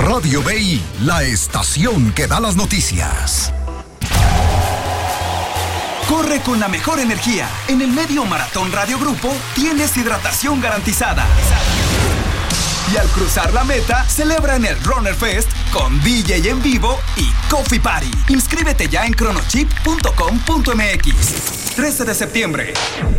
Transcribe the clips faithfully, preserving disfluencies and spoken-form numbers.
Radio B I, la estación que da las noticias. Corre con la mejor energía. En el Medio Maratón Radio Grupo tienes hidratación garantizada. Y al cruzar la meta, celebra en el Runner Fest con D J en vivo y Coffee Party. Inscríbete ya en cronochip punto com punto m x. trece de septiembre.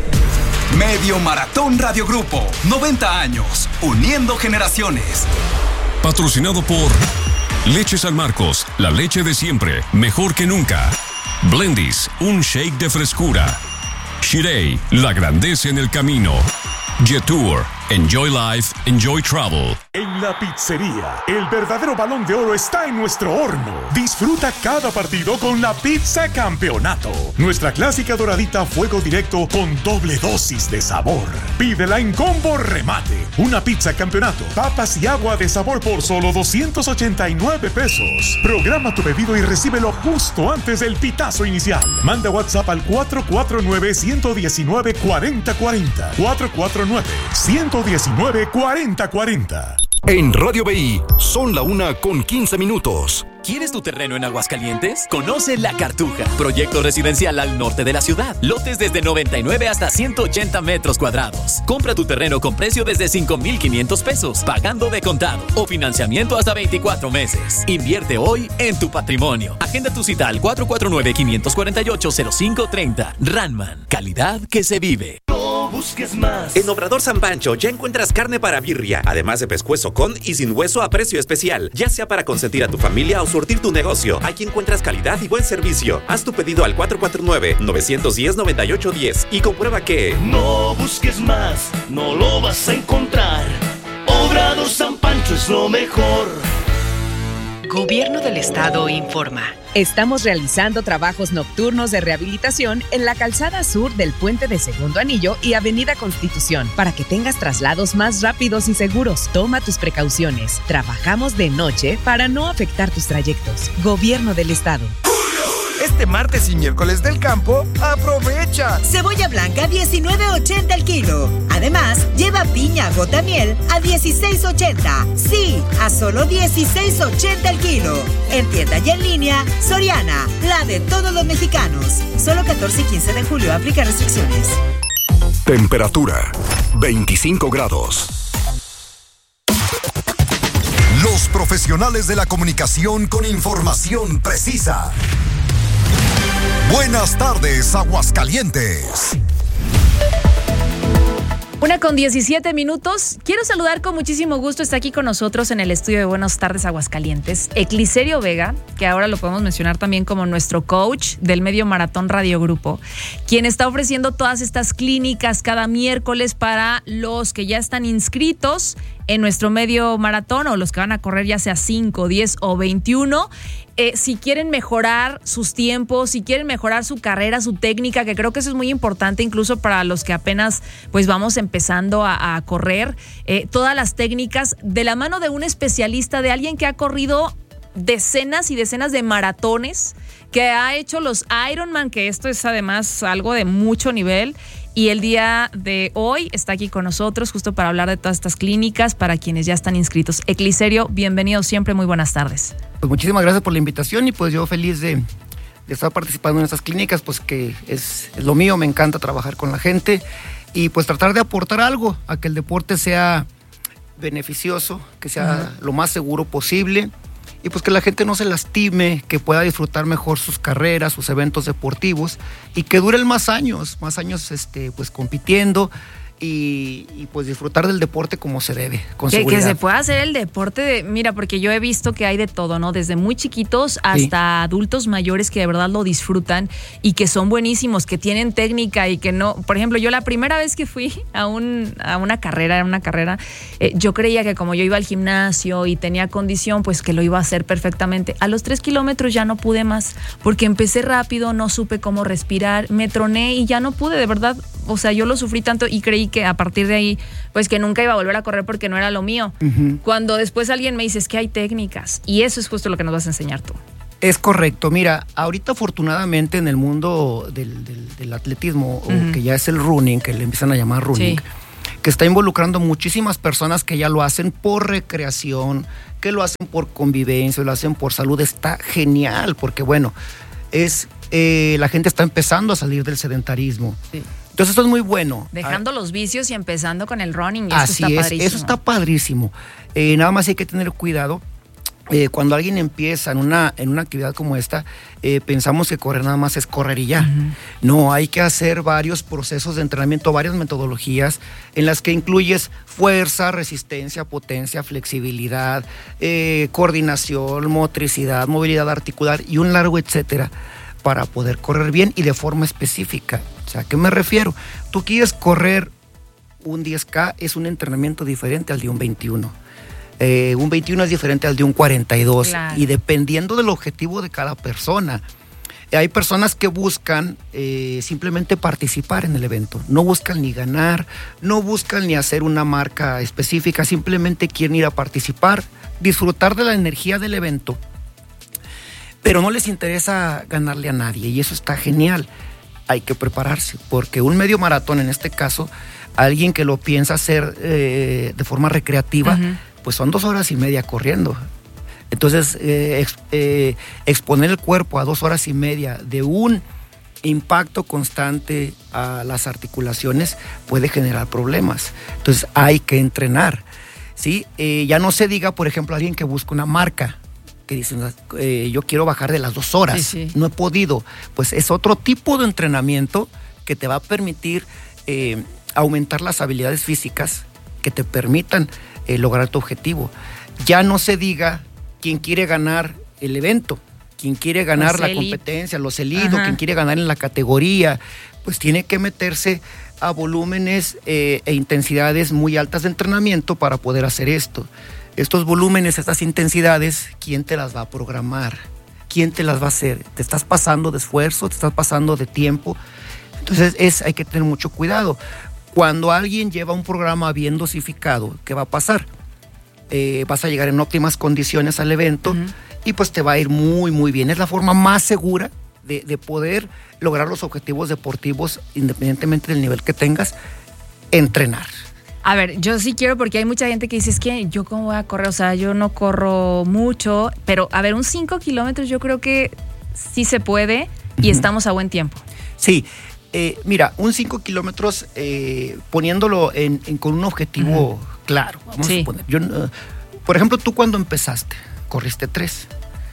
Medio Maratón Radio Grupo. noventa años. Uniendo generaciones. Patrocinado por Leche San Marcos, la leche de siempre, mejor que nunca. Blendies, un shake de frescura. Shirei, la grandeza en el camino. Jetour, enjoy life, enjoy travel. En la pizzería, el verdadero balón de oro está en nuestro horno. Disfruta cada partido con la pizza campeonato. Nuestra clásica doradita a fuego directo con doble dosis de sabor. Pídela en combo remate. Una pizza campeonato, papas y agua de sabor por solo doscientos ochenta y nueve pesos. Programa tu pedido y recíbelo justo antes del pitazo inicial. Manda WhatsApp al cuatro cuatro nueve, uno uno nueve, cuatro cero cuatro cero. cuatro cuatro nueve, uno uno nueve, cuatro cero cuatro cero. En Radio B I, son la una con quince minutos. ¿Quieres tu terreno en Aguascalientes? Conoce La Cartuja, proyecto residencial al norte de la ciudad. Lotes desde noventa y nueve hasta ciento ochenta metros cuadrados. Compra tu terreno con precio desde cinco mil quinientos pesos, pagando de contado o financiamiento hasta veinticuatro meses. Invierte hoy en tu patrimonio. Agenda tu cita al cuatro cuatro nueve, cinco cuatro ocho, cero cinco tres cero. Ranman, calidad que se vive. Busques más. En Obrador San Pancho ya encuentras carne para birria, además de pescuezo con y sin hueso a precio especial, ya sea para consentir a tu familia o surtir tu negocio. Aquí encuentras calidad y buen servicio. Haz tu pedido al cuatro cuatro nueve, nueve uno cero, nueve ocho uno cero y comprueba que no busques más, no lo vas a encontrar. Obrador San Pancho es lo mejor. Gobierno del Estado informa. Estamos realizando trabajos nocturnos de rehabilitación en la calzada sur del Puente de Segundo Anillo y Avenida Constitución para que tengas traslados más rápidos y seguros. Toma tus precauciones. Trabajamos de noche para no afectar tus trayectos. Gobierno del Estado. Este martes y miércoles del campo, aprovecha. Cebolla blanca diecinueve ochenta el kilo. Además, lleva piña gota miel a dieciséis ochenta. Sí, a solo dieciséis ochenta el kilo. En tienda y en línea, Soriana, la de todos los mexicanos. Solo catorce y quince de julio, aplica restricciones. Temperatura, veinticinco grados. Los profesionales de la comunicación con información precisa. Buenas tardes, Aguascalientes. Una con diecisiete minutos. Quiero saludar con muchísimo gusto. Está aquí con nosotros en el estudio de Buenas Tardes Aguascalientes Ecliserio Vega, que ahora lo podemos mencionar también como nuestro coach del Medio Maratón Radio Grupo, quien está ofreciendo todas estas clínicas cada miércoles para los que ya están inscritos en nuestro medio maratón o los que van a correr ya sea cinco, diez o veintiuno. Eh, si quieren mejorar sus tiempos, si quieren mejorar su carrera, su técnica, que creo que eso es muy importante incluso para los que apenas pues vamos empezando a, a correr, eh, todas las técnicas de la mano de un especialista, de alguien que ha corrido decenas y decenas de maratones, que ha hecho los Ironman, que esto es además algo de mucho nivel. Y el día de hoy está aquí con nosotros justo para hablar de todas estas clínicas para quienes ya están inscritos. Ecliserio, bienvenido siempre, muy buenas tardes. Pues muchísimas gracias por la invitación y pues yo feliz de, de estar participando en estas clínicas, pues que es, es lo mío, me encanta trabajar con la gente y pues tratar de aportar algo a que el deporte sea beneficioso, que sea uh-huh. lo más seguro posible. Y pues que la gente no se lastime, que pueda disfrutar mejor sus carreras, sus eventos deportivos y que duren más años, más años este, pues compitiendo y, y pues disfrutar del deporte como se debe, con que, seguridad. Que se pueda hacer el deporte, de, mira, porque yo he visto que hay de todo, ¿no? Desde muy chiquitos hasta sí. adultos mayores que de verdad lo disfrutan y que son buenísimos, que tienen técnica y que no, por ejemplo, yo la primera vez que fui a, un, a una carrera, una carrera, eh, yo creía que como yo iba al gimnasio y tenía condición, pues que lo iba a hacer perfectamente. A los tres kilómetros ya no pude más, porque empecé rápido, no supe cómo respirar, me troné y ya no pude, de verdad, o sea, yo lo sufrí tanto y creí que a partir de ahí, pues que nunca iba a volver a correr porque no era lo mío. Uh-huh. Cuando después alguien me dice, es que hay técnicas, y eso es justo lo que nos vas a enseñar tú. Es correcto. Mira, ahorita afortunadamente en el mundo del, del, del atletismo, uh-huh. o que ya es el running, que le empiezan a llamar running, sí. porque está involucrando muchísimas personas que ya lo hacen por recreación, que lo hacen por convivencia, lo hacen por salud. Está genial, porque bueno, es eh, la gente está empezando a salir del sedentarismo. Sí. Entonces esto es muy bueno. Dejando ah, los vicios y empezando con el running. Eso así está es, padrísimo. Eso está padrísimo. Eh, nada más hay que tener cuidado. Eh, cuando alguien empieza en una, en una actividad como esta, eh, pensamos que correr nada más es correr y ya. Uh-huh. No, hay que hacer varios procesos de entrenamiento, varias metodologías en las que incluyes fuerza, resistencia, potencia, flexibilidad, eh, coordinación, motricidad, movilidad articular y un largo etcétera para poder correr bien y de forma específica. O sea, ¿a qué me refiero? Tú quieres correr un diez K, es un entrenamiento diferente al de un veintiuno. Eh, un veintiuno es diferente al de un cuarenta y dos, claro. Y dependiendo del objetivo de cada persona. Eh, hay personas que buscan eh, simplemente participar en el evento, no buscan ni ganar, no buscan ni hacer una marca específica, simplemente quieren ir a participar, disfrutar de la energía del evento, pero no les interesa ganarle a nadie, y eso está genial. Hay que prepararse, porque un medio maratón, en este caso, alguien que lo piensa hacer eh, de forma recreativa, uh-huh. pues son dos horas y media corriendo. Entonces, eh, ex, eh, exponer el cuerpo a dos horas y media de un impacto constante a las articulaciones puede generar problemas. Entonces, hay que entrenar, ¿sí? Eh, ya no se diga, por ejemplo, alguien que busca una marca, que dice, eh, yo quiero bajar de las dos horas, sí, sí. no he podido. Pues es otro tipo de entrenamiento que te va a permitir eh, aumentar las habilidades físicas que te permitan Eh, lograr tu objetivo. Ya no se diga quien quiere ganar el evento, quien quiere ganar los la elite. competencia, los elitos, quien quiere ganar en la categoría, pues tiene que meterse a volúmenes eh, e intensidades muy altas de entrenamiento para poder hacer esto. Estos volúmenes, estas intensidades, ¿quién te las va a programar? ¿Quién te las va a hacer? ¿Te estás pasando de esfuerzo? ¿Te estás pasando de tiempo? Entonces es, hay que tener mucho cuidado. Cuando alguien lleva un programa bien dosificado, ¿qué va a pasar? Eh, vas a llegar en óptimas condiciones al evento uh-huh. y pues te va a ir muy, muy bien. Es la forma más segura de, de poder lograr los objetivos deportivos, independientemente del nivel que tengas, entrenar. A ver, yo sí quiero, porque hay mucha gente que dice, es que yo cómo voy a correr, o sea, yo no corro mucho, pero a ver, un cinco kilómetros yo creo que sí se puede y uh-huh. estamos a buen tiempo. Sí. Eh, mira, un cinco kilómetros eh, poniéndolo en, en, con un objetivo uh-huh. claro, vamos sí. a suponer. Yo, uh, por ejemplo, tú cuando empezaste, corriste tres.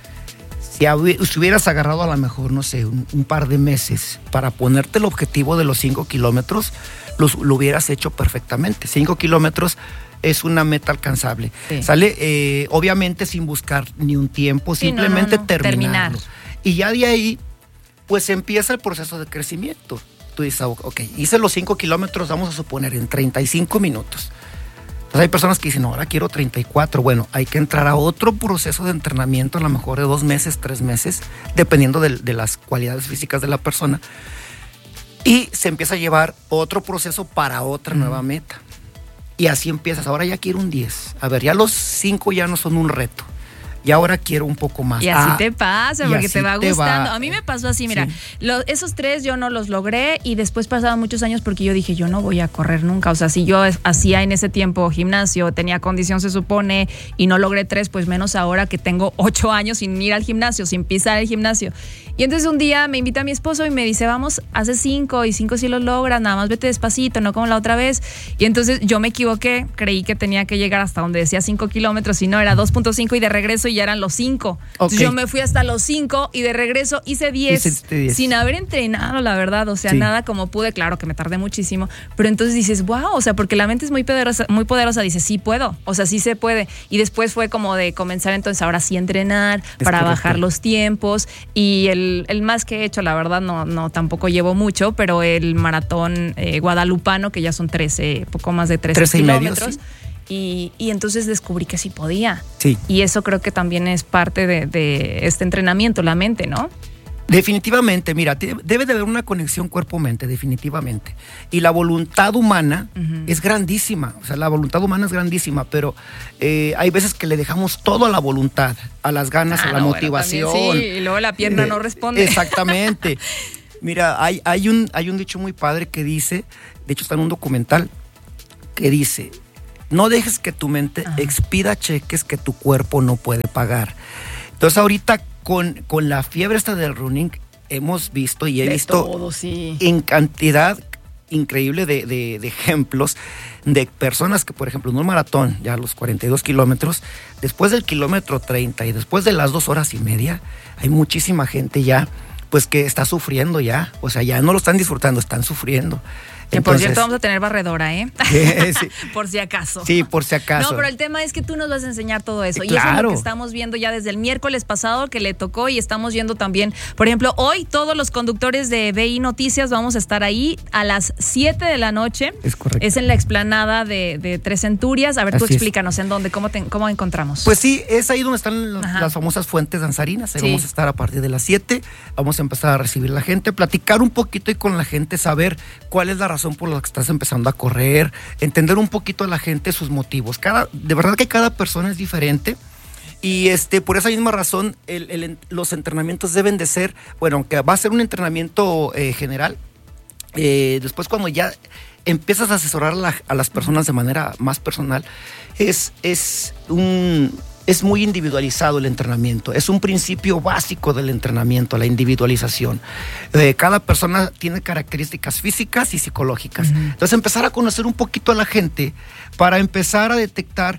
Si, hab- si hubieras agarrado a lo mejor, no sé, un, un par de meses para ponerte el objetivo de los cinco kilómetros, los, lo hubieras hecho perfectamente. Cinco kilómetros es una meta alcanzable. Sí. Sale, eh, obviamente sin buscar ni un tiempo, sí, simplemente no, no, no. terminarlo. Terminar. Y ya de ahí, pues empieza el proceso de crecimiento. Tú dices, ok, hice los cinco kilómetros, vamos a suponer, en treinta y cinco minutos. Entonces hay personas que dicen, no, ahora quiero treinta y cuatro. Bueno, hay que entrar a otro proceso de entrenamiento, a lo mejor de dos meses, tres meses, dependiendo de, de las cualidades físicas de la persona. Y se empieza a llevar otro proceso para otra mm. nueva meta. Y así empiezas, ahora ya quiero un diez. A ver, ya los cinco ya no son un reto. Y ahora quiero un poco más. Y así ah, te pasa, porque te va te gustando. Va. A mí me pasó así, mira, sí. lo, esos tres yo no los logré y después pasaron muchos años porque yo dije, yo no voy a correr nunca. O sea, si yo hacía en ese tiempo gimnasio, tenía condición se supone, y no logré tres, pues menos ahora que tengo ocho años sin ir al gimnasio, sin pisar el gimnasio. Y entonces un día me invita a mi esposo y me dice, vamos, hace cinco, y cinco sí los logras, nada más vete despacito, no como la otra vez. Y entonces yo me equivoqué, creí que tenía que llegar hasta donde decía cinco kilómetros, y no, era dos punto cinco y de regreso y ya eran los cinco. Entonces okay. yo me fui hasta los cinco y de regreso hice diez sin haber entrenado, la verdad, o sea, sí. nada como pude, claro que me tardé muchísimo, pero entonces dices, wow, o sea, porque la mente es muy poderosa, muy poderosa, dices, sí puedo, o sea, sí se puede. Y después fue como de comenzar entonces ahora sí entrenar es para correcto. Bajar los tiempos, y el, el más que he hecho, la verdad, no, no tampoco llevo mucho, pero el maratón eh, guadalupano, que ya son trece, poco más de trece kilómetros. Y, y entonces descubrí que sí podía. Sí. Y eso creo que también es parte de, de este entrenamiento, la mente, ¿no? Definitivamente, mira, te, debe de haber una conexión cuerpo-mente, definitivamente. Y la voluntad humana uh-huh. es grandísima, o sea, la voluntad humana es grandísima, pero eh, hay veces que le dejamos todo a la voluntad, a las ganas, ah, a la no, motivación. Bueno, sí, y luego la pierna eh, no responde. Exactamente. Mira, hay, hay, un, hay un dicho muy padre que dice, de hecho está en un documental, que dice, no dejes que tu mente Ajá. expida cheques que tu cuerpo no puede pagar. Entonces ahorita con, con la fiebre esta del running hemos visto y he de visto todo, sí. en cantidad increíble de, de, de ejemplos de personas que, por ejemplo, en un maratón, ya a los cuarenta y dos kilómetros, después del kilómetro treinta y después de las dos horas y media, hay muchísima gente ya, pues que está sufriendo ya, o sea, ya no lo están disfrutando, están sufriendo. Que por Entonces, cierto vamos a tener barredora, ¿eh? Eh, sí. Por si acaso. Sí, por si acaso. No, pero el tema es que tú nos vas a enseñar todo eso. Sí, y claro. eso es lo que estamos viendo ya desde el miércoles pasado que le tocó y estamos viendo también, por ejemplo, hoy todos los conductores de B I Noticias vamos a estar ahí a las siete de la noche. Es correcto. Es en la explanada de, de Tres Centurias. A ver, tú Así explícanos es. en dónde, cómo, te, cómo encontramos. Pues sí, es ahí donde están los, Ajá. las famosas fuentes danzarinas. Ahí sí. vamos a estar a partir de las siete. Vamos a empezar a recibir a la gente, platicar un poquito y con la gente, saber cuál es la razón por la que estás empezando empezando a correr, entender un poquito a la gente sus motivos. Cada, de verdad que cada persona es diferente y este, por esa misma razón el, el, los entrenamientos deben de ser, bueno, aunque va a ser un entrenamiento eh, general, eh, después cuando ya empiezas a asesorar a, la, a las personas de manera más personal, es, es un... es muy individualizado el entrenamiento. Es un principio básico del entrenamiento, la individualización. Eh, cada persona tiene características físicas y psicológicas. Uh-huh. Entonces, empezar a conocer un poquito a la gente para empezar a detectar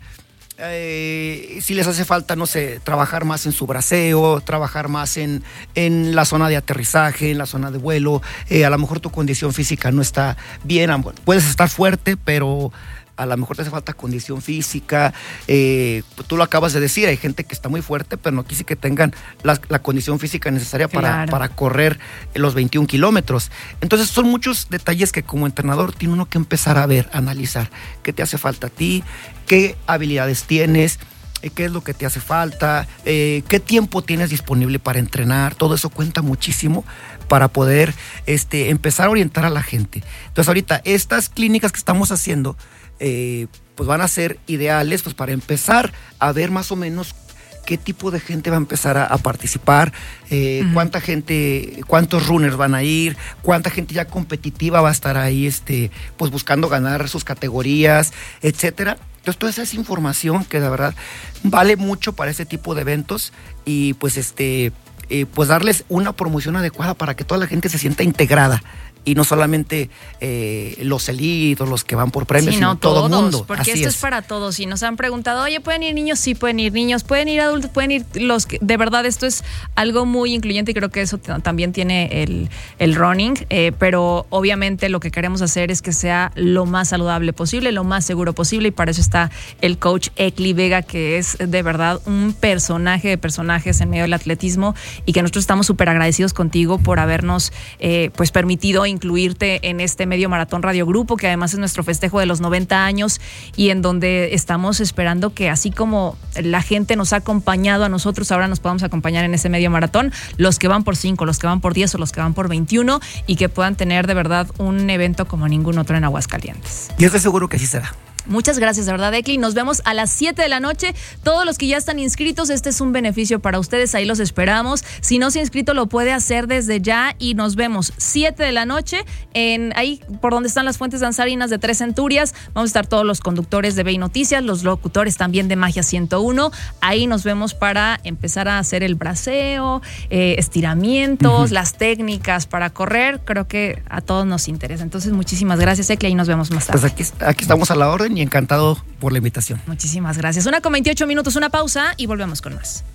eh, si les hace falta, no sé, trabajar más en su braceo, trabajar más en, en la zona de aterrizaje, en la zona de vuelo. Eh, a lo mejor tu condición física no está bien. Bueno, puedes estar fuerte, pero a lo mejor te hace falta condición física, eh, tú lo acabas de decir, hay gente que está muy fuerte, pero no quise que tengan la, la condición física necesaria para, claro. para correr los veintiún kilómetros. Entonces son muchos detalles que como entrenador tiene uno que empezar a ver, a analizar, qué te hace falta a ti, qué habilidades tienes, eh, qué es lo que te hace falta, eh, qué tiempo tienes disponible para entrenar. Todo eso cuenta muchísimo para poder este, empezar a orientar a la gente. Entonces ahorita estas clínicas que estamos haciendo Eh, pues van a ser ideales pues para empezar a ver más o menos qué tipo de gente va a empezar a, a participar, eh, uh-huh. cuánta gente, cuántos runners van a ir, cuánta gente ya competitiva va a estar ahí, este, pues buscando ganar sus categorías, etcétera. Entonces toda esa es información que de verdad vale mucho para ese tipo de eventos y pues este, eh, pues darles una promoción adecuada para que toda la gente se sienta integrada. Y no solamente eh, los elitos, los que van por premios, sí, sino no, todo el mundo. Porque Así esto es. es para todos. Y nos han preguntado, oye, ¿pueden ir niños? Sí, pueden ir niños. ¿Pueden ir adultos? Pueden ir los que... De verdad, esto es algo muy incluyente y creo que eso t- también tiene el, el running. Eh, pero obviamente lo que queremos hacer es que sea lo más saludable posible, lo más seguro posible. Y para eso está el coach Ekli Vega, que es de verdad un personaje de personajes en medio del atletismo y que nosotros estamos súper agradecidos contigo por habernos eh, pues permitido incluirte en este Medio Maratón Radio Grupo, que además es nuestro festejo de los noventa años y en donde estamos esperando que así como la gente nos ha acompañado a nosotros, ahora nos podamos acompañar en ese Medio Maratón, los que van por cinco, los que van por diez o los que van por veintiuno y que puedan tener de verdad un evento como ningún otro en Aguascalientes. Yo estoy seguro que así será. Muchas gracias, de verdad, Ekli. Nos vemos a las siete de la noche. Todos los que ya están inscritos, este es un beneficio para ustedes. Ahí los esperamos. Si no se ha inscrito, lo puede hacer desde ya. Y nos vemos siete de la noche en ahí por donde están las fuentes danzarinas de Tres Centurias. Vamos a estar todos los conductores de B I Noticias, los locutores también de Magia ciento uno. Ahí nos vemos para empezar a hacer el braceo, eh, estiramientos, uh-huh. las técnicas para correr. Creo que a todos nos interesa. Entonces, muchísimas gracias, Ekli. Ahí nos vemos más tarde. Pues aquí, aquí estamos a la orden y encantado por la invitación. Muchísimas gracias. Una con veintiocho minutos, una pausa y volvemos con más.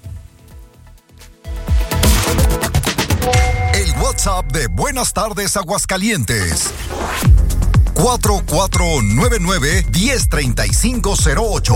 El WhatsApp de Buenas Tardes Aguascalientes. cuatro cuatro nueve nueve, uno cero tres cinco cero ocho.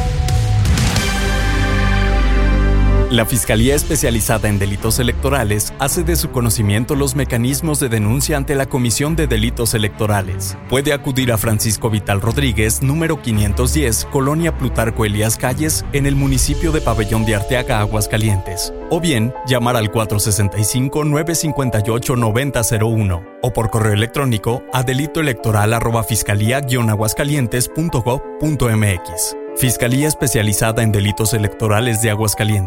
La Fiscalía Especializada en Delitos Electorales hace de su conocimiento los mecanismos de denuncia ante la Comisión de Delitos Electorales. Puede acudir a Francisco Vital Rodríguez, número quinientos diez, Colonia Plutarco Elías Calles, en el municipio de Pabellón de Arteaga, Aguascalientes. O bien, llamar al cuatro sesenta y cinco, nueve cincuenta y ocho, noventa cero uno o por correo electrónico a delitoelectoral arroba fiscalía guion aguascalientes punto gob punto mx. Fiscalía Especializada en Delitos Electorales de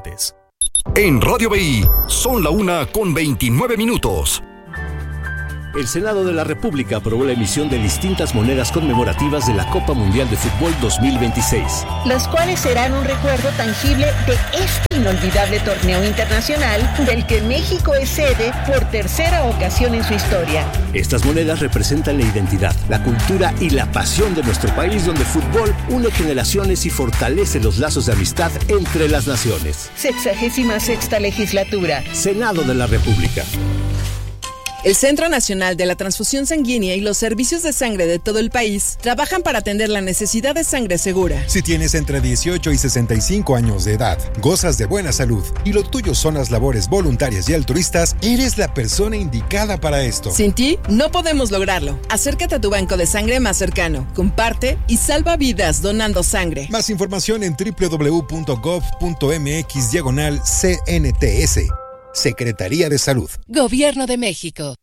En Radio B I, son la una con veintinueve minutos. El Senado de la República aprobó la emisión de distintas monedas conmemorativas de la Copa Mundial de Fútbol dos mil veintiséis. Las cuales serán un recuerdo tangible de este inolvidable torneo internacional del que México es sede por tercera ocasión en su historia. Estas monedas representan la identidad, la cultura y la pasión de nuestro país, donde el fútbol une generaciones y fortalece los lazos de amistad entre las naciones. Sexagésima sexta legislatura. Senado de la República. El Centro Nacional de la Transfusión Sanguínea y los servicios de sangre de todo el país trabajan para atender la necesidad de sangre segura. Si tienes entre dieciocho y sesenta y cinco años de edad, gozas de buena salud y lo tuyo son las labores voluntarias y altruistas, eres la persona indicada para esto. Sin ti, no podemos lograrlo. Acércate a tu banco de sangre más cercano, comparte y salva vidas donando sangre. Más información en doble u doble u doble u punto gov punto eme equis diagonal C N T S. Secretaría de Salud. Gobierno de México.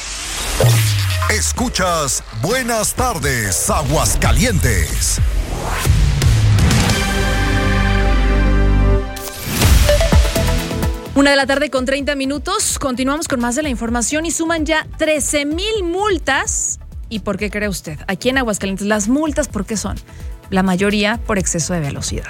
Escuchas Buenas Tardes, Aguascalientes. Una de la tarde con treinta minutos. Continuamos con más de la información y suman ya trece mil multas. ¿Y por qué cree usted? Aquí en Aguascalientes, las multas, ¿por qué son? La mayoría por exceso de velocidad.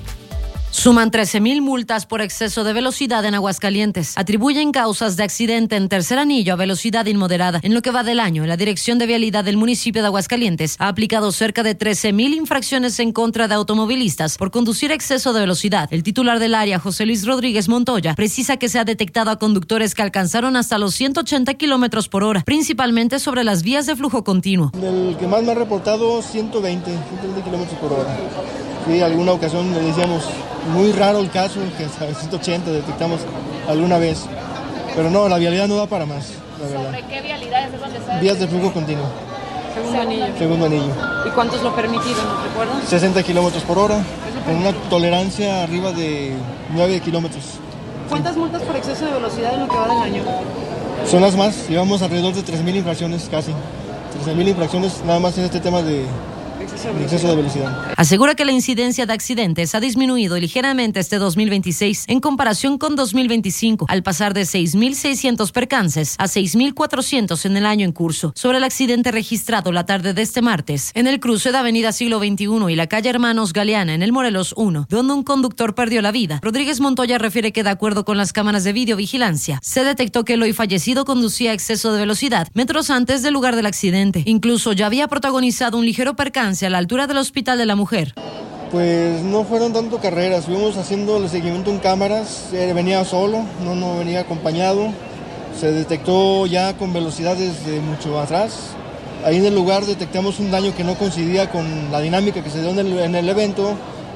Suman trece mil multas por exceso de velocidad en Aguascalientes. Atribuyen causas de accidente en tercer anillo a velocidad inmoderada. En lo que va del año, la Dirección de Vialidad del municipio de Aguascalientes ha aplicado cerca de trece mil infracciones en contra de automovilistas por conducir a exceso de velocidad. El titular del área, José Luis Rodríguez Montoya, precisa que se ha detectado a conductores que alcanzaron hasta los ciento ochenta kilómetros por hora, principalmente sobre las vías de flujo continuo. El que más me ha reportado, ciento veinte kilómetros por hora. Sí, alguna ocasión le decíamos, muy raro el caso, que hasta ciento ochenta detectamos alguna vez. Pero no, la vialidad no da para más, la verdad. ¿Sobre qué vialidades es donde está? Vías de flujo continuo. Segundo anillo. Segundo anillo. ¿Y cuánto es lo permitido, no recuerdo? sesenta kilómetros por hora, con una tolerancia arriba de nueve kilómetros. ¿Cuántas multas por exceso de velocidad en lo que va del año? Son las más, llevamos alrededor de tres mil infracciones casi. trece mil infracciones nada más en este tema de... exceso de velocidad. Asegura que la incidencia de accidentes ha disminuido ligeramente este dos mil veintiséis en comparación con dos mil veinticinco, al pasar de seis mil seiscientos percances a seis mil cuatrocientos en el año en curso. Sobre el accidente registrado la tarde de este martes, en el cruce de Avenida Siglo veintiuno y la calle Hermanos Galeana en el Morelos uno, donde un conductor perdió la vida, Rodríguez Montoya refiere que de acuerdo con las cámaras de videovigilancia, se detectó que el hoy fallecido conducía a exceso de velocidad metros antes del lugar del accidente. Incluso ya había protagonizado un ligero percance a la altura del Hospital de la Mujer. Pues no fueron tanto carreras, fuimos haciendo el seguimiento en cámaras, eh, venía solo, no, no venía acompañado, se detectó ya con velocidades de mucho atrás. Ahí en el lugar detectamos un daño que no coincidía con la dinámica que se dio en el, en el evento,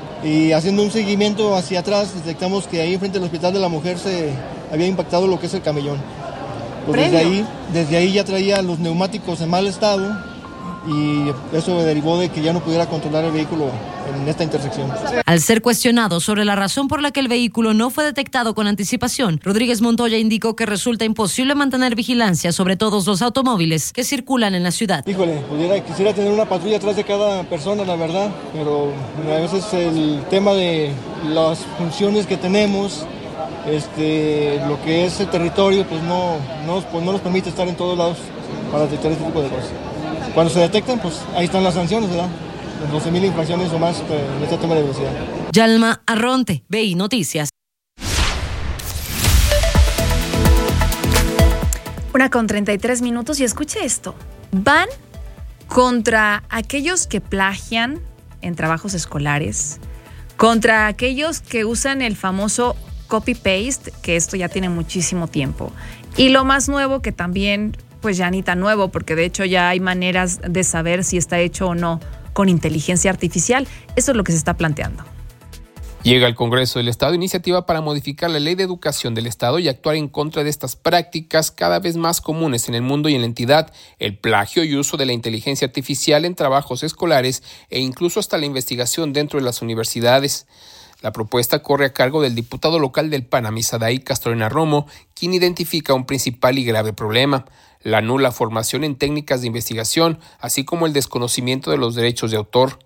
y haciendo un seguimiento hacia atrás detectamos que ahí frente al Hospital de la Mujer se había impactado lo que es el camellón. Pues desde ahí, desde ahí ya traía los neumáticos en mal estado, y eso derivó de que ya no pudiera controlar el vehículo en esta intersección. Al ser cuestionado sobre la razón por la que el vehículo no fue detectado con anticipación, Rodríguez Montoya indicó que resulta imposible mantener vigilancia sobre todos los automóviles que circulan en la ciudad. Híjole, pudiera, quisiera tener una patrulla atrás de cada persona, la verdad, pero a veces el tema de las funciones que tenemos, este, lo que es el territorio, pues no, no, pues no nos permite estar en todos lados para detectar este tipo de cosas. Cuando se detectan, pues ahí están las sanciones, ¿verdad? doce mil infracciones o más en este tema de velocidad. Yalma Arronte, B I Noticias. Una con treinta y tres minutos y escuche esto. Van contra aquellos que plagian en trabajos escolares, contra aquellos que usan el famoso copy-paste, que esto ya tiene muchísimo tiempo. Y lo más nuevo que también... pues ya ni tan nuevo, porque de hecho ya hay maneras de saber si está hecho o no con inteligencia artificial. Eso es lo que se está planteando. Llega al Congreso del Estado iniciativa para modificar la Ley de Educación del Estado y actuar en contra de estas prácticas cada vez más comunes en el mundo y en la entidad, el plagio y uso de la inteligencia artificial en trabajos escolares e incluso hasta la investigación dentro de las universidades. La propuesta corre a cargo del diputado local del P A N, Amisadaí Castrona Romo, quien identifica un principal y grave problema: la nula formación en técnicas de investigación, así como el desconocimiento de los derechos de autor.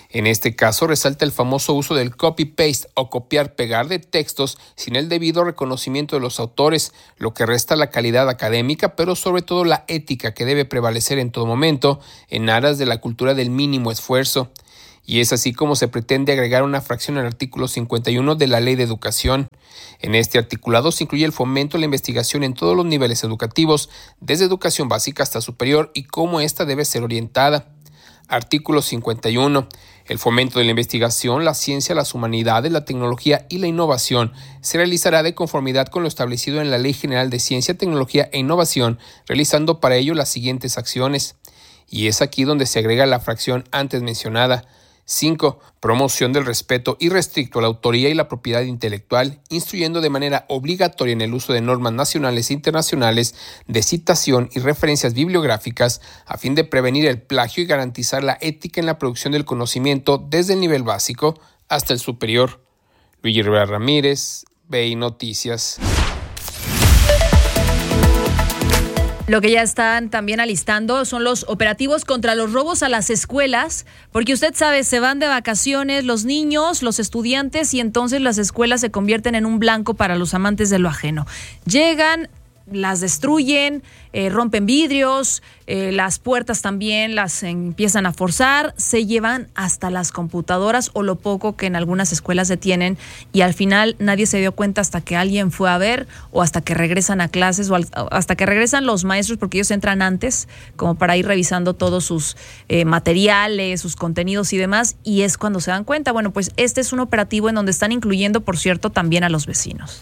En este caso resalta el famoso uso del copy-paste o copiar-pegar de textos sin el debido reconocimiento de los autores, lo que resta la calidad académica, pero sobre todo la ética que debe prevalecer en todo momento en aras de la cultura del mínimo esfuerzo. Y es así como se pretende agregar una fracción al artículo cincuenta y uno de la Ley de Educación. En este articulado se incluye el fomento de la investigación en todos los niveles educativos, desde educación básica hasta superior, y cómo ésta debe ser orientada. Artículo cincuenta y uno. El fomento de la investigación, la ciencia, las humanidades, la tecnología y la innovación se realizará de conformidad con lo establecido en la Ley General de Ciencia, Tecnología e Innovación, realizando para ello las siguientes acciones. Y es aquí donde se agrega la fracción antes mencionada. cinco. Promoción del respeto irrestricto a la autoría y la propiedad intelectual, instruyendo de manera obligatoria en el uso de normas nacionales e internacionales de citación y referencias bibliográficas a fin de prevenir el plagio y garantizar la ética en la producción del conocimiento desde el nivel básico hasta el superior. Luigi Rivera Ramírez, B I Noticias. Lo que ya están también alistando son los operativos contra los robos a las escuelas, porque usted sabe, se van de vacaciones los niños, los estudiantes, y entonces las escuelas se convierten en un blanco para los amantes de lo ajeno. Llegan, las destruyen, eh, rompen vidrios, eh, las puertas también las empiezan a forzar, se llevan hasta las computadoras o lo poco que en algunas escuelas se tienen, y al final nadie se dio cuenta hasta que alguien fue a ver o hasta que regresan a clases o al, hasta que regresan los maestros, porque ellos entran antes como para ir revisando todos sus eh, materiales, sus contenidos y demás, y es cuando se dan cuenta. Bueno, pues este es un operativo en donde están incluyendo, por cierto, también a los vecinos.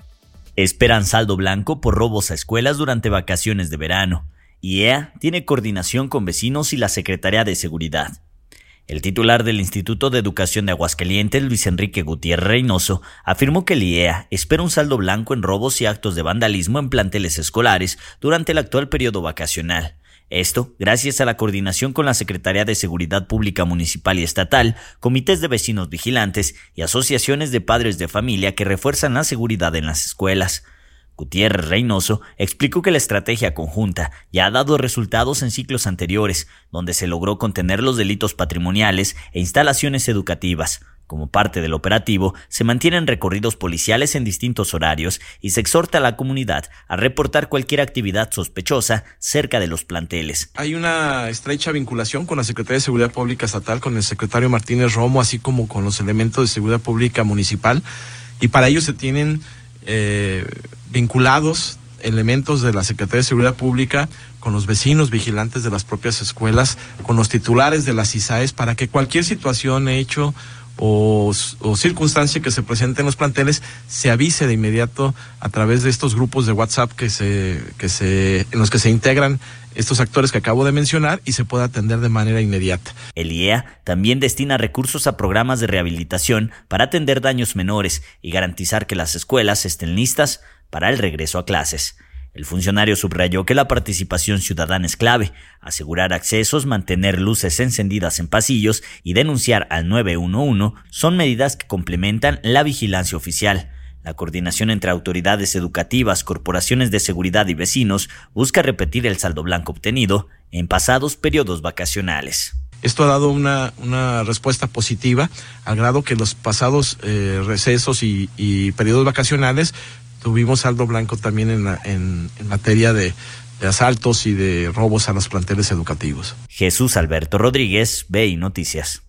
Esperan saldo blanco por robos a escuelas durante vacaciones de verano. I E A tiene coordinación con vecinos y la Secretaría de Seguridad. El titular del Instituto de Educación de Aguascalientes, Luis Enrique Gutiérrez Reynoso, afirmó que el I E A espera un saldo blanco en robos y actos de vandalismo en planteles escolares durante el actual periodo vacacional. Esto gracias a la coordinación con la Secretaría de Seguridad Pública Municipal y Estatal, comités de vecinos vigilantes y asociaciones de padres de familia que refuerzan la seguridad en las escuelas. Gutiérrez Reynoso explicó que la estrategia conjunta ya ha dado resultados en ciclos anteriores, donde se logró contener los delitos patrimoniales e instalaciones educativas. Como parte del operativo, se mantienen recorridos policiales en distintos horarios y se exhorta a la comunidad a reportar cualquier actividad sospechosa cerca de los planteles. Hay una estrecha vinculación con la Secretaría de Seguridad Pública Estatal, con el secretario Martínez Romo, así como con los elementos de seguridad pública municipal, y para ello se tienen eh, vinculados elementos de la Secretaría de Seguridad Pública con los vecinos vigilantes de las propias escuelas, con los titulares de las I S A Es, para que cualquier situación, hecho O, o circunstancia que se presente en los planteles se avise de inmediato a través de estos grupos de WhatsApp que se, que se, en los que se integran estos actores que acabo de mencionar y se pueda atender de manera inmediata. El I E A también destina recursos a programas de rehabilitación para atender daños menores y garantizar que las escuelas estén listas para el regreso a clases. El funcionario subrayó que la participación ciudadana es clave, asegurar accesos, mantener luces encendidas en pasillos y denunciar al nueve uno uno son medidas que complementan la vigilancia oficial. La coordinación entre autoridades educativas, corporaciones de seguridad y vecinos busca repetir el saldo blanco obtenido en pasados periodos vacacionales. Esto ha dado una, una respuesta positiva, al grado que los pasados eh, recesos y, y periodos vacacionales tuvimos saldo blanco también en, la, en, en materia de, de asaltos y de robos a los planteles educativos. Jesús Alberto Rodríguez, B I Noticias.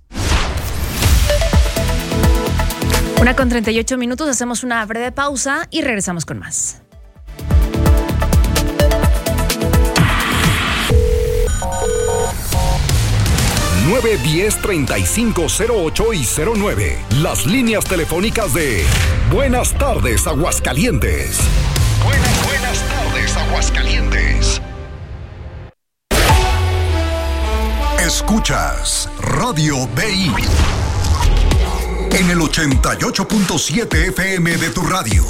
Una con treinta y ocho minutos, hacemos una breve pausa y regresamos con más. nueve diez, treinta y cinco, cero ocho y cero nueve. Las líneas telefónicas de Buenas Tardes, Aguascalientes. Buenas, buenas tardes, Aguascalientes. Escuchas Radio B I en el ochenta y ocho punto siete F M de tu radio.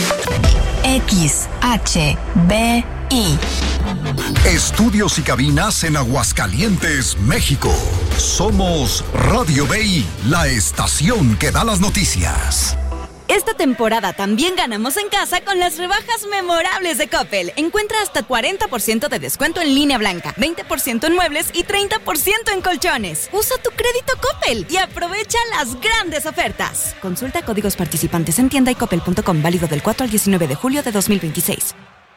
X H B I. Estudios y cabinas en Aguascalientes, México. Somos Radio B I, la estación que da las noticias. Esta temporada también ganamos en casa con las rebajas memorables de Coppel. Encuentra hasta cuarenta por ciento de descuento en línea blanca, veinte por ciento en muebles y treinta por ciento en colchones. Usa tu crédito Coppel y aprovecha las grandes ofertas. Consulta códigos participantes en tienda y coppel punto com, válido del cuatro al diecinueve de julio de dos mil veintiséis.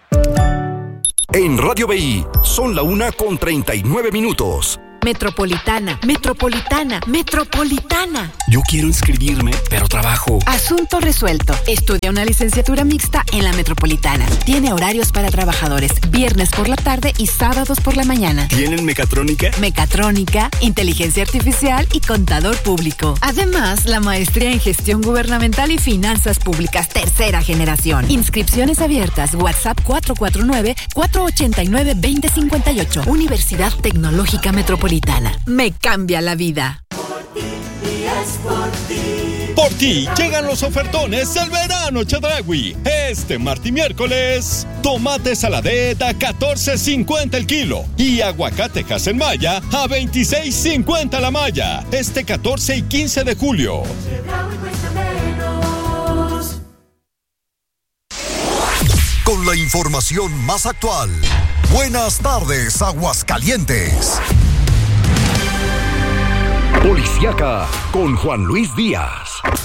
En Radio B I son la una con treinta y nueve minutos. Metropolitana, Metropolitana, Metropolitana. Yo quiero inscribirme, pero trabajo. Asunto resuelto. Estudia una licenciatura mixta en la Metropolitana. Tiene horarios para trabajadores, viernes por la tarde y sábados por la mañana. ¿Tienen mecatrónica? Mecatrónica, inteligencia artificial y contador público. Además, la maestría en gestión gubernamental y finanzas públicas, tercera generación. Inscripciones abiertas. WhatsApp cuatro cuatro nueve, cuatro ocho nueve, dos cero cinco ocho. Universidad Tecnológica Metropolitana. Me cambia la vida. Por ti llegan los ofertones del verano Chedraui. Este martes y miércoles, tomate saladet a catorce cincuenta el kilo y aguacate Hasenmaya a veintiséis cincuenta la malla. Este catorce y quince de julio. Con la información más actual. Buenas tardes, Aguascalientes. Policiaca con Juan Luis Díaz.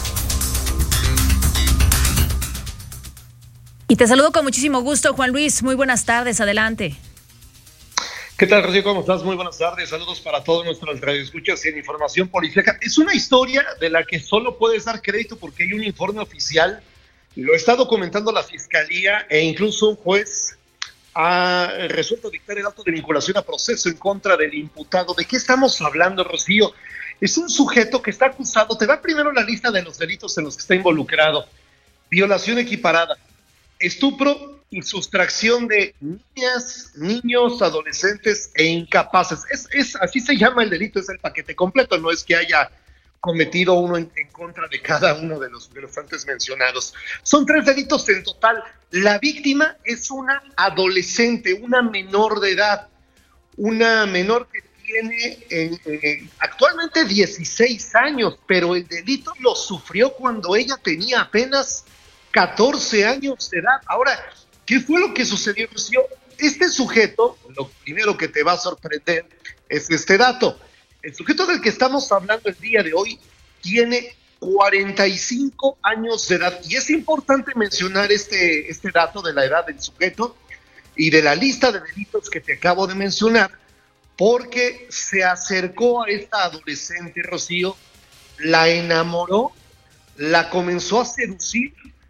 Y te saludo con muchísimo gusto, Juan Luis. Muy buenas tardes, adelante. ¿Qué tal, Rocío? ¿Cómo estás? Muy buenas tardes. Saludos para todos nuestros radioescuchas en Información Policiaca. Es una historia de la que solo puedes dar crédito porque hay un informe oficial. Lo está documentando la Fiscalía e incluso un juez ha resuelto dictar el auto de vinculación a proceso en contra del imputado. ¿De qué estamos hablando, Rocío? Es un sujeto que está acusado, te da primero la lista de los delitos en los que está involucrado: violación equiparada, estupro y sustracción de niñas, niños, adolescentes e incapaces. Es, es, así se llama el delito, es el paquete completo, no es que haya cometido uno en, en contra de cada uno de los, de los antes mencionados. Son tres delitos en total. La víctima es una adolescente, una menor de edad, una menor que tiene eh, eh, actualmente dieciséis años, pero el delito lo sufrió cuando ella tenía apenas catorce años de edad. Ahora, ¿qué fue lo que sucedió, Rocío? Este sujeto, lo primero que te va a sorprender es este dato. El sujeto del que estamos hablando el día de hoy tiene cuarenta y cinco años de edad, y es importante mencionar este, este dato de la edad del sujeto y de la lista de delitos que te acabo de mencionar, porque se acercó a esta adolescente, Rocío, la enamoró, la comenzó a seducir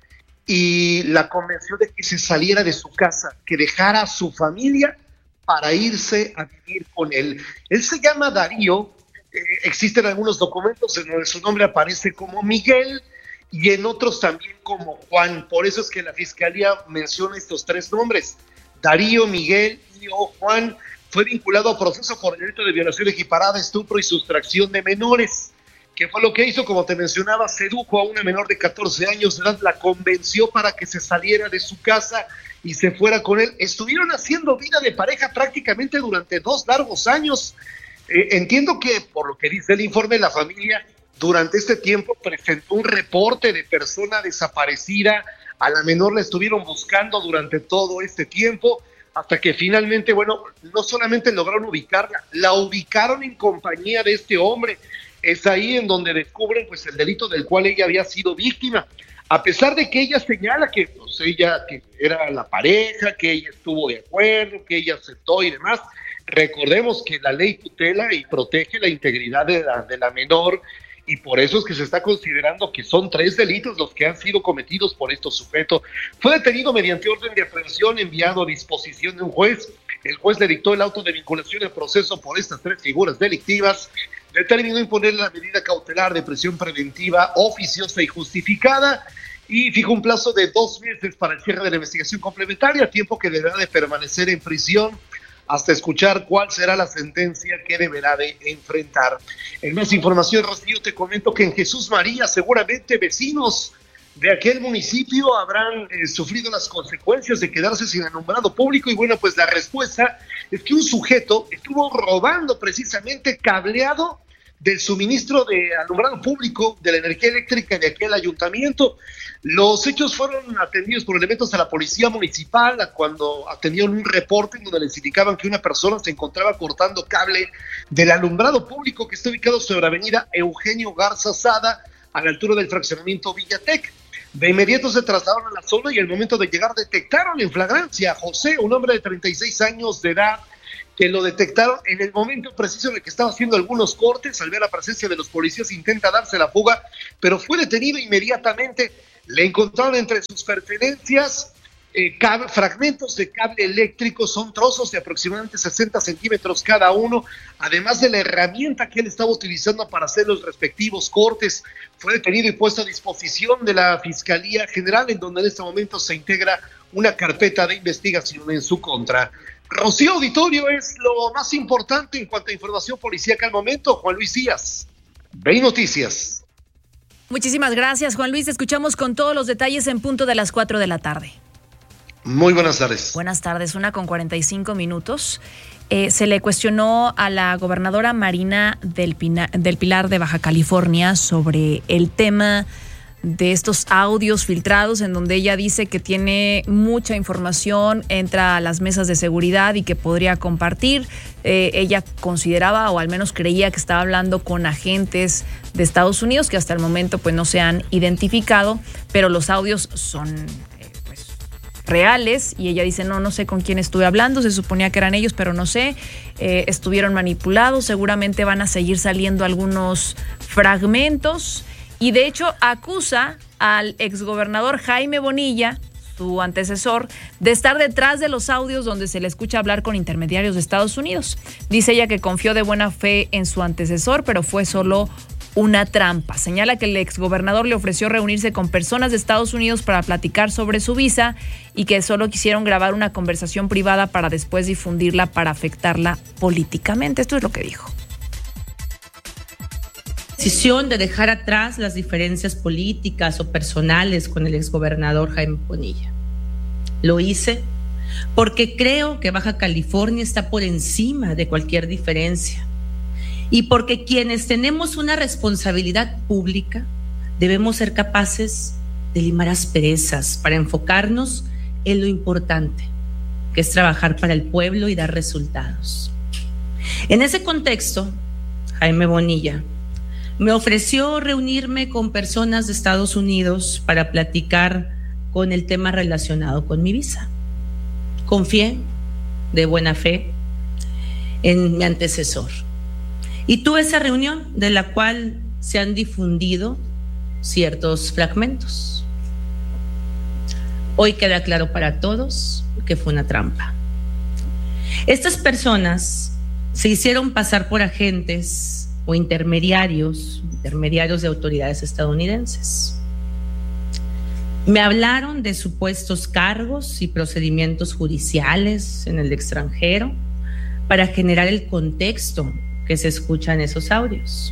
y la convenció de que se saliera de su casa, que dejara a su familia para irse a vivir con él. Él se llama Darío, eh, existen algunos documentos en donde su nombre aparece como Miguel y en otros también como Juan. Por eso es que la Fiscalía menciona estos tres nombres: Darío, Miguel y o Juan. Fue vinculado a proceso por el delito de violación equiparada, estupro y sustracción de menores. ¿Qué fue lo que hizo? Como te mencionaba, sedujo a una menor de catorce años de edad, la convenció para que se saliera de su casa y se fuera con él. Estuvieron haciendo vida de pareja prácticamente durante dos largos años. Eh, entiendo que, por lo que dice el informe, la familia durante este tiempo presentó un reporte de persona desaparecida. A la menor la estuvieron buscando durante todo este tiempo, hasta que finalmente, bueno, no solamente lograron ubicarla, la ubicaron en compañía de este hombre. Es ahí en donde descubren pues el delito del cual ella había sido víctima, a pesar de que ella señala que pues, ella que era la pareja, que ella estuvo de acuerdo, que ella aceptó y demás. Recordemos que la ley tutela y protege la integridad de la, de la menor, y por eso es que se está considerando que son tres delitos los que han sido cometidos por estos sujetos. Fue detenido mediante orden de aprehensión, enviado a disposición de un juez. El juez le dictó el auto de vinculación al proceso por estas tres figuras delictivas. Determinó imponer la medida cautelar de prisión preventiva oficiosa y justificada y fijó un plazo de dos meses para el cierre de la investigación complementaria, tiempo que deberá de permanecer en prisión hasta escuchar cuál será la sentencia que deberá de enfrentar. En más información, Rocío, te comento que en Jesús María seguramente vecinos de aquel municipio habrán eh, sufrido las consecuencias de quedarse sin alumbrado público, y bueno, pues la respuesta es que un sujeto estuvo robando precisamente cableado del suministro de alumbrado público de la energía eléctrica de aquel ayuntamiento. Los hechos fueron atendidos por elementos de la policía municipal cuando atendieron un reporte en donde les indicaban que una persona se encontraba cortando cable del alumbrado público que está ubicado sobre avenida Eugenio Garza Sada, a la altura del fraccionamiento Villatec. De inmediato se trasladaron a la zona y al momento de llegar detectaron en flagrancia a José, un hombre de treinta y seis años de edad, que lo detectaron en el momento preciso en el que estaba haciendo algunos cortes. Al ver la presencia de los policías intenta darse la fuga, pero fue detenido inmediatamente. Le encontraron entre sus pertenencias eh, cab- fragmentos de cable eléctrico, son trozos de aproximadamente sesenta centímetros cada uno, además de la herramienta que él estaba utilizando para hacer los respectivos cortes. Fue detenido y puesto a disposición de la Fiscalía General, en donde en este momento se integra una carpeta de investigación en su contra. Rocío, auditorio, es lo más importante en cuanto a información policíaca al momento. Juan Luis Díaz, V I Noticias. Muchísimas gracias, Juan Luis. Te escuchamos con todos los detalles en punto de las cuatro de la tarde. Muy buenas tardes. Buenas tardes, una con cuarenta y cinco minutos. Eh, se le cuestionó a la gobernadora Marina del, Pina, del Pilar de Baja California sobre el tema de estos audios filtrados en donde ella dice que tiene mucha información, entra a las mesas de seguridad y que podría compartir. Eh, ella consideraba, o al menos creía, que estaba hablando con agentes de Estados Unidos que hasta el momento pues no se han identificado, pero los audios son eh, pues, reales, y ella dice, no, no sé con quién estuve hablando, se suponía que eran ellos, pero no sé, eh, estuvieron manipulados, seguramente van a seguir saliendo algunos fragmentos. Y de hecho acusa al exgobernador Jaime Bonilla, su antecesor, de estar detrás de los audios donde se le escucha hablar con intermediarios de Estados Unidos. Dice ella que confió de buena fe en su antecesor, pero fue solo una trampa. Señala que el exgobernador le ofreció reunirse con personas de Estados Unidos para platicar sobre su visa y que solo quisieron grabar una conversación privada para después difundirla para afectarla políticamente. Esto es lo que dijo. Decisión de dejar atrás las diferencias políticas o personales con el exgobernador Jaime Bonilla. Lo hice porque creo que Baja California está por encima de cualquier diferencia y porque quienes tenemos una responsabilidad pública debemos ser capaces de limar asperezas para enfocarnos en lo importante, que es trabajar para el pueblo y dar resultados. En ese contexto, Jaime Bonilla me ofreció reunirme con personas de Estados Unidos para platicar con el tema relacionado con mi visa. Confié de buena fe en mi antecesor y tuve esa reunión de la cual se han difundido ciertos fragmentos. Hoy queda claro para todos que fue una trampa. Estas personas se hicieron pasar por agentes o intermediarios, intermediarios de autoridades estadounidenses. Me hablaron de supuestos cargos y procedimientos judiciales en el extranjero para generar el contexto que se escucha en esos audios.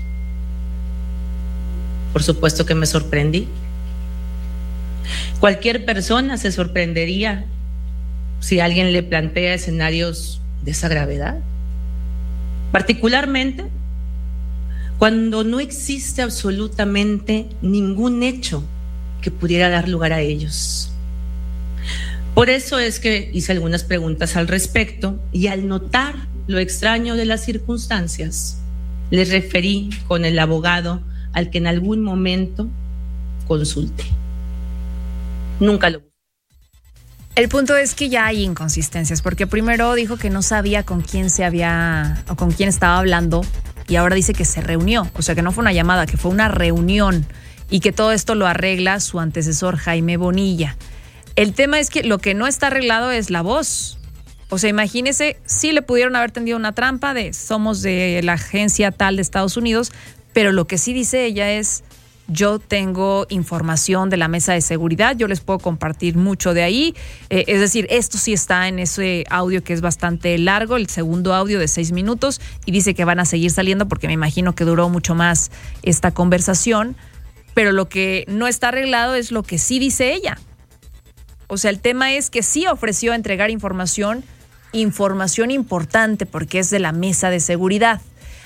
Por supuesto que me sorprendí. Cualquier persona se sorprendería si alguien le plantea escenarios de esa gravedad, particularmente cuando no existe absolutamente ningún hecho que pudiera dar lugar a ellos. Por eso es que hice algunas preguntas al respecto y al notar lo extraño de las circunstancias, les referí con el abogado al que en algún momento consulté. Nunca lo busqué. El punto es que ya hay inconsistencias, porque primero dijo que no sabía con quién se había o con quién estaba hablando, y ahora dice que se reunió, o sea que no fue una llamada, que fue una reunión, y que todo esto lo arregla su antecesor Jaime Bonilla. El tema es que lo que no está arreglado es la voz. O sea, imagínese, sí le pudieron haber tendido una trampa de somos de la agencia tal de Estados Unidos, pero lo que sí dice ella es: yo tengo información de la mesa de seguridad, yo les puedo compartir mucho de ahí. Eh, es decir, esto sí está en ese audio que es bastante largo, el segundo audio de seis minutos, y dice que van a seguir saliendo porque me imagino que duró mucho más esta conversación. Pero lo que no está arreglado es lo que sí dice ella. O sea, el tema es que sí ofreció entregar información, información importante porque es de la mesa de seguridad.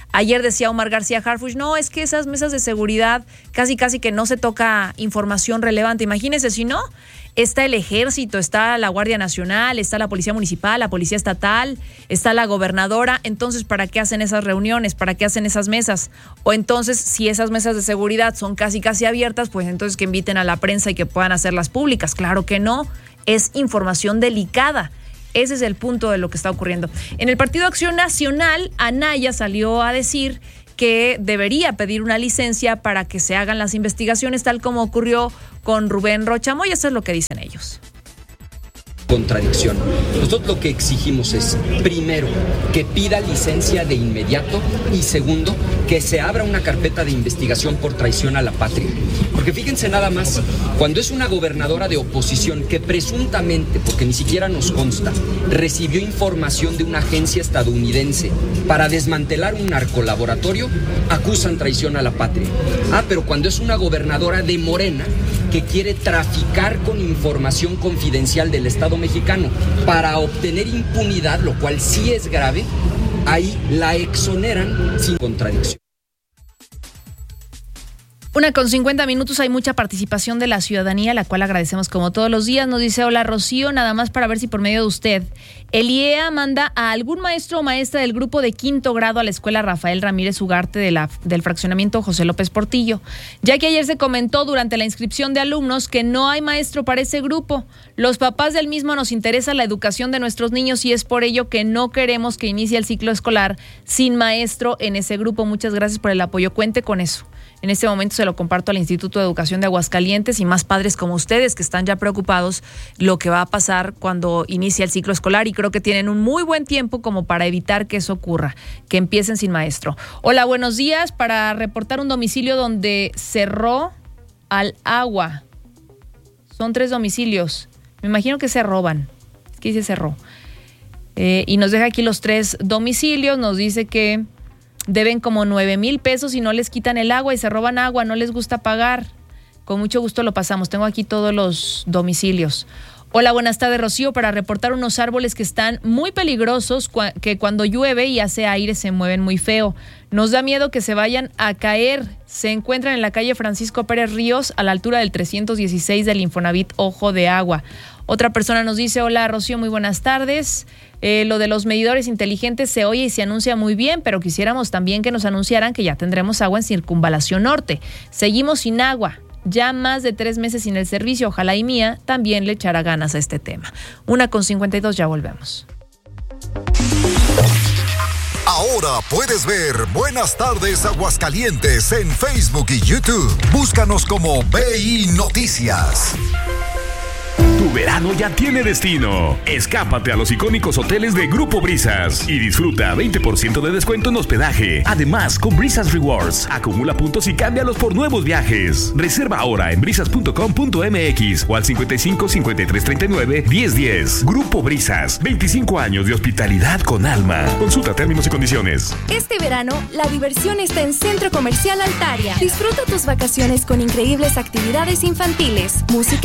Ayer decía Omar García Harfuch, no, es que esas mesas de seguridad casi casi que no se toca información relevante. Imagínense, si no, está el ejército, está la Guardia Nacional, está la Policía Municipal, la Policía Estatal, está la gobernadora. Entonces, ¿para qué hacen esas reuniones? ¿Para qué hacen esas mesas? O entonces, si esas mesas de seguridad son casi casi abiertas, pues entonces que inviten a la prensa y que puedan hacerlas públicas. Claro que no, es información delicada. Ese es el punto de lo que está ocurriendo. En el Partido Acción Nacional, Anaya salió a decir que debería pedir una licencia para que se hagan las investigaciones, tal como ocurrió con Rubén Rocha Moya. Eso es lo que dicen ellos. Contradicción. Nosotros lo que exigimos es, primero, que pida licencia de inmediato y segundo, que se abra una carpeta de investigación por traición a la patria. Porque fíjense nada más, cuando es una gobernadora de oposición que presuntamente, porque ni siquiera nos consta, recibió información de una agencia estadounidense para desmantelar un narcolaboratorio, acusan traición a la patria. Ah, pero cuando es una gobernadora de Morena que quiere traficar con información confidencial del Estado mexicano para obtener impunidad, lo cual sí es grave, ahí la exoneran sin contradicción. Una con cincuenta minutos, hay mucha participación de la ciudadanía, la cual agradecemos como todos los días. Nos dice, hola Rocío, nada más para ver si por medio de usted, el I E A manda a algún maestro o maestra del grupo de quinto grado a la escuela Rafael Ramírez Ugarte de la, del fraccionamiento José López Portillo, ya que ayer se comentó durante la inscripción de alumnos que no hay maestro para ese grupo. Los papás del mismo nos interesa la educación de nuestros niños y es por ello que no queremos que inicie el ciclo escolar sin maestro en ese grupo. Muchas gracias por el apoyo, cuente con eso. En este momento se lo comparto al Instituto de Educación de Aguascalientes y más padres como ustedes que están ya preocupados lo que va a pasar cuando inicie el ciclo escolar y creo que tienen un muy buen tiempo como para evitar que eso ocurra, que empiecen sin maestro. Hola, buenos días. Para reportar un domicilio donde cerró al agua. Son tres domicilios. Me imagino que se roban. Es que dice cerró. Eh, y nos deja aquí los tres domicilios. Nos dice que deben como nueve mil pesos y no les quitan el agua y se roban agua, no les gusta pagar. Con mucho gusto lo pasamos. Tengo aquí todos los domicilios. Hola, buenas tardes, Rocío, para reportar unos árboles que están muy peligrosos, que cuando llueve y hace aire se mueven muy feo. Nos da miedo que se vayan a caer. Se encuentran en la calle Francisco Pérez Ríos, a la altura del trescientos dieciséis del Infonavit Ojo de Agua. Otra persona nos dice, hola Rocío, muy buenas tardes. Eh, lo de los medidores inteligentes se oye y se anuncia muy bien, pero quisiéramos también que nos anunciaran que ya tendremos agua en Circunvalación Norte. Seguimos sin agua, ya más de tres meses sin el servicio. Ojalá y Mía también le echara ganas a este tema. Una con cincuenta y dos, ya volvemos. Ahora puedes ver Buenas Tardes Aguascalientes en Facebook y YouTube. Búscanos como B I Noticias. Tu verano ya tiene destino. Escápate a los icónicos hoteles de Grupo Brisas y disfruta veinte por ciento de descuento en hospedaje. Además, con Brisas Rewards, acumula puntos y cámbialos por nuevos viajes. Reserva ahora en brisas punto com punto m x o al cincuenta y cinco, cincuenta y tres, treinta y nueve, diez diez. Grupo Brisas, veinticinco años de hospitalidad con alma. Consulta términos y condiciones. Este verano, la diversión está en Centro Comercial Altaria. Disfruta tus vacaciones con increíbles actividades infantiles, música